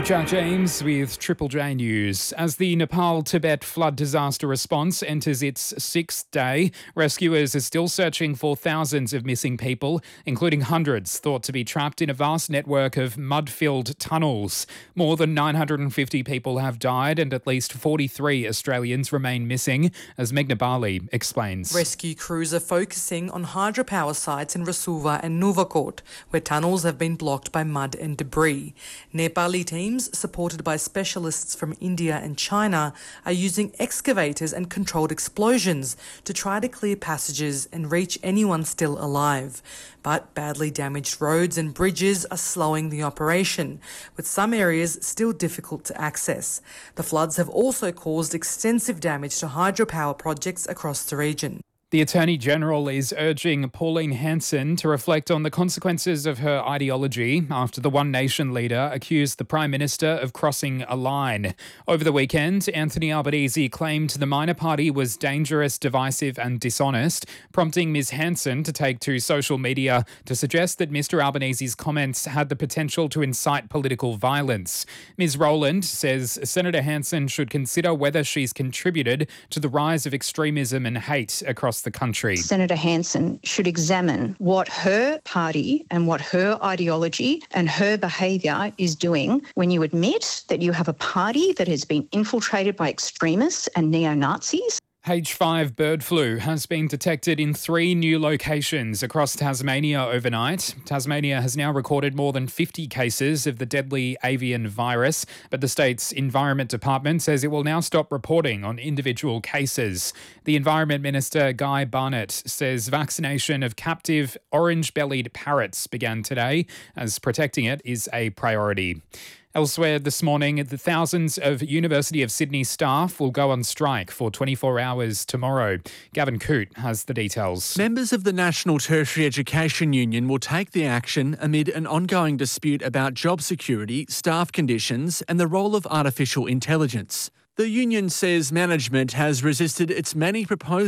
Jack James with Triple J News. As the Nepal-Tibet flood disaster response enters its sixth day, rescuers are still searching for thousands of missing people, including hundreds thought to be trapped in a vast network of mud-filled tunnels. More than 950 people have died and at least 43 Australians remain missing, as Meghna Bali explains. Rescue crews are focusing on hydropower sites in Rasuva and Nuvakot, where tunnels have been blocked by mud and debris. Nepali teams, supported by specialists from India and China, are using excavators and controlled explosions to try to clear passages and reach anyone still alive. But badly damaged roads and bridges are slowing the operation, with some areas still difficult to access. The floods have also caused extensive damage to hydropower projects across the region. The Attorney-General is urging Pauline Hanson to reflect on the consequences of her ideology after the One Nation leader accused the Prime Minister of crossing a line. Over the weekend, Anthony Albanese claimed the minor party was dangerous, divisive and dishonest, prompting Ms Hanson to take to social media to suggest that Mr Albanese's comments had the potential to incite political violence. Ms Rowland says Senator Hanson should consider whether she's contributed to the rise of extremism and hate across the country. Senator Hanson should examine what her party and what her ideology and her behaviour is doing when you admit that you have a party that has been infiltrated by extremists and neo-Nazis. H5 bird flu has been detected in 3 new locations across Tasmania overnight. Tasmania has now recorded more than 50 cases of the deadly avian virus, but the state's Environment Department says it will now stop reporting on individual cases. The Environment Minister, Guy Barnett, says vaccination of captive orange-bellied parrots began today, as protecting it is a priority. Elsewhere this morning, the thousands of University of Sydney staff will go on strike for 24 hours tomorrow. Gavin Coote has the details. Members of the National Tertiary Education Union will take the action amid an ongoing dispute about job security, staff conditions and the role of artificial intelligence. The union says management has resisted its many proposals